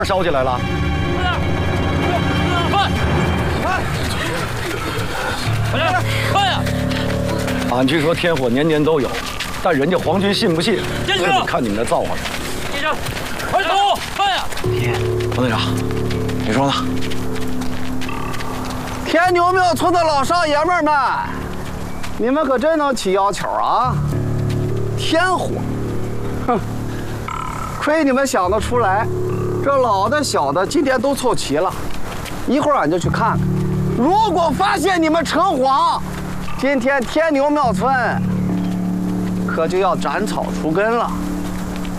烧起来了。 快点，快呀！ 俺据说天火年年都有，但人家皇军信不信，这得看你们的造化了。 队长，快走，快呀！ 王队长，你说呢？ 天牛庙村的老少爷们们，你们可真能起要求啊！天火，哼，亏你们想得出来，这老的小的今天都凑齐了，一会儿俺就去看看。如果发现你们扯谎，今天天牛庙村可就要斩草除根了。